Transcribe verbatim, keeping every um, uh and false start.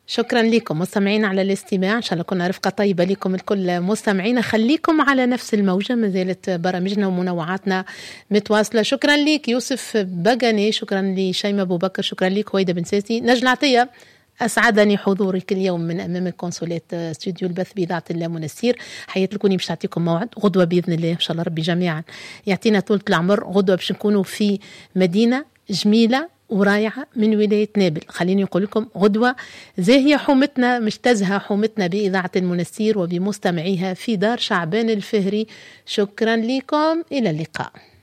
شكرا لكم مستمعين على الاستماع. إن شاء الله كنا رفقة طيبة لكم الكل مستمعين. خليكم على نفس الموجة، ما زالت برامجنا ومنوعاتنا متواصلة. شكرا لك يوسف بقني، شكرا لشيماء أبو بكر، شكرا لك هويدا بن ساسي. نجلة عطية، أسعدني حضورك اليوم من أمام الكونسولات استوديو البث بإذاعة اللام ونسير. حياة لكوني مش تعطيكم موعد غدوة بإذن الله، إن شاء الله ربي جميعا يعطينا طولة العمر. غدوة باش نكونوا في مدينة جميلة ورايعة من ولاية نابل. خليني أقول لكم غدوة زاهية حومتنا، مش تزهى حومتنا بإذاعة المنسير وبمستمعيها في دار شعبان الفهري. شكرا لكم، إلى اللقاء.